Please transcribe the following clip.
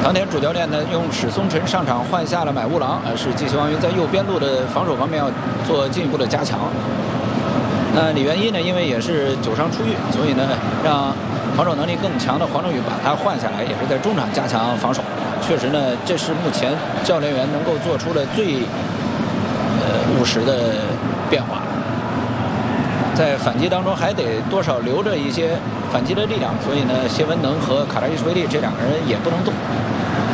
当天主教练呢用史松辰上场换下了买乌郎，是继续王云在右边路的防守方面要做进一步的加强。那李元一呢，因为也是久伤出狱，所以呢让防守能力更强的黄正宇把他换下来，也是在中场加强防守。确实呢，这是目前教练员能够做出的最务实的变化。在反击当中还得多少留着一些反击的力量，所以呢，谢文能和卡扎伊什维利这两个人也不能动。